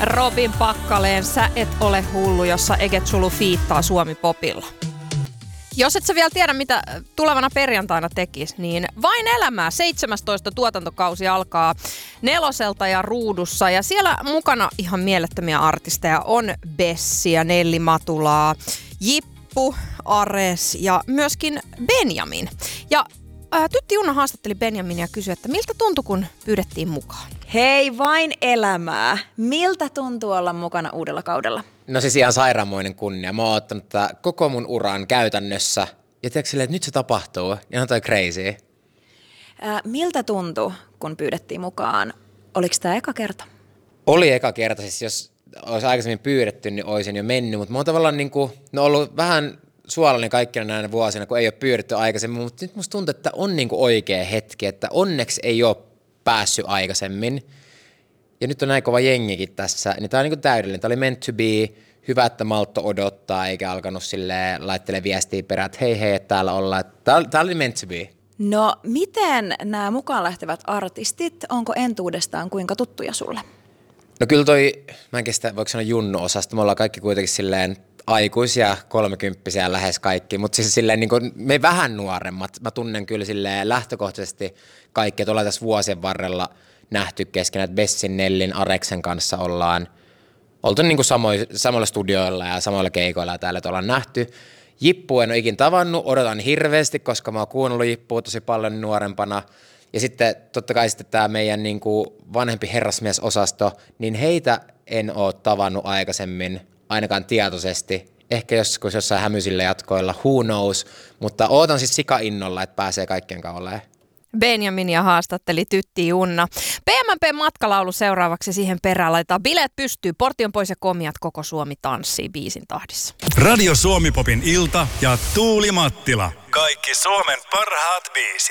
Robin Pakkaleen Sä et ole hullu, jossa Eget Sulu fiittaa Suomi-popilla. Jos et sä vielä tiedä, mitä tulevana perjantaina tekis, niin Vain elämää 17 tuotantokausi alkaa 4 ja Ruudussa. Ja siellä mukana ihan mielettömiä artisteja on Bessia, Nelli Matulaa, Jippu, Ares ja myöskin Benjamin. Ja Tytti Junna haastatteli Benjaminia ja kysyi, että miltä tuntui, kun pyydettiin mukaan? Hei, Vain elämää. Miltä tuntuu olla mukana uudella kaudella? No siis ihan sairaanmoinen kunnia. Mä oon ottanut koko mun uran käytännössä. Ja tiedätkö silleen, että nyt se tapahtuu. Ihan toi crazy. Miltä tuntui, kun pyydettiin mukaan? Oliko tämä eka kerta? Oli eka kerta. Siis jos olisi aikaisemmin pyydetty, niin olisin jo mennyt. Mutta mä oon tavallaan ollut vähän suolainen kaikkina näinä vuosina, kun ei ole pyydetty aikaisemmin. Mutta nyt musta tuntuu, että on oikea hetki. Että onneksi ei ole päässyt aikaisemmin. Ja nyt on näin kova jengikin tässä, niin tää on täydellinen. Tää oli meant to be, hyvä, että maltto odottaa, eikä alkanut silleen laittele viestiä perään, että hei, että täällä ollaan. Tää oli meant to be. No, miten nämä mukaan lähtevät artistit, onko entuudestaan kuinka tuttuja sulle? No kyllä mä en kestä, voiko sanoa Junnu-osasta, me ollaan kaikki kuitenkin silleen aikuisia, 30-vuotiaita lähes kaikki, mutta siis silleen me vähän nuoremmat. Mä tunnen kyllä silleen lähtökohtaisesti kaikki, että ollaan tässä vuosien varrella nähty keskenään, että Bessin, Nellin, Areksen kanssa ollaan oltu samoilla studioilla ja samoilla keikoilla ja täällä, että ollaan nähty. Jippua en ole ikin tavannut, odotan hirveästi, koska mä oon kuunnellut Jippua tosi paljon nuorempana. Ja sitten totta kai sitten tämä meidän vanhempi herrasmiesosasto, niin heitä en ole tavannut aikaisemmin, ainakaan tietoisesti. Ehkä joskus jossain hämyisillä jatkoilla, who knows, mutta ootan siis sika-innolla, että pääsee kaikkien kanssa olemaan. Benjaminia haastatteli Tytti Junna. PMP-matkalaulu seuraavaksi siihen perään. Laitetaan bileet pystyy, Portion pois ja komiat, koko Suomi tanssii biisin tahdissa. Radio Suomi-popin ilta ja Tuuli Mattila. Kaikki Suomen parhaat biisit.